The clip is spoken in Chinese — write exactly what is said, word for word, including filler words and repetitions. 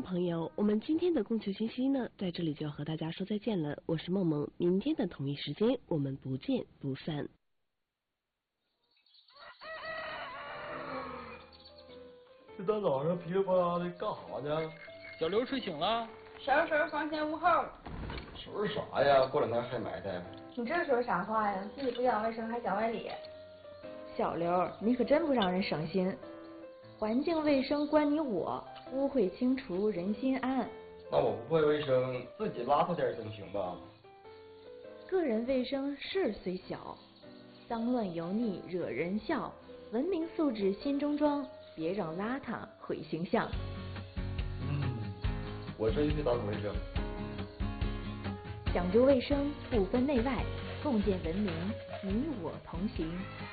朋友，我们今天的供求信息呢，在这里就要和大家说再见了。我是梦梦，明天的同一时间我们不见不散。 这大早上噼里啪啦的干啥呢？ 小刘睡醒了， 收拾房前屋后。 收拾啥呀？过两天还埋汰。 你这说啥话呀？自己不讲卫生还讲外理。 小刘，你可真不让人省心。环境卫生关你我，污秽清除人心安。 那我不会卫生，自己邋遢点总行吧？ 个人卫生事儿虽小，脏乱油腻惹人笑。文明素质心中装，别让邋遢毁形象。 嗯，我这就去打扫卫生。 讲究卫生，不分内外，共建文明，你我同行。